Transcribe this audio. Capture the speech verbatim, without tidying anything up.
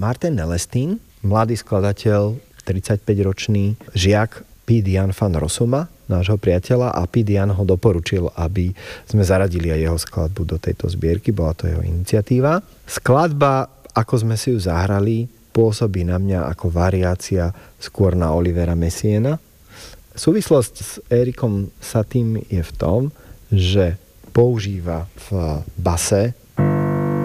Martin Nelestin, mladý skladateľ, tridsaťpäťročný žiak Pete Jan van Rossuma, nášho priateľa, a Pete Jan ho doporučil, aby sme zaradili aj jeho skladbu do tejto zbierky, bola to jeho iniciatíva. Skladba, ako sme si ju zahrali, pôsobí na mňa ako variácia skôr na Olivera Messiaena. Súvislosť s Erikom Satym je v tom, že používa v base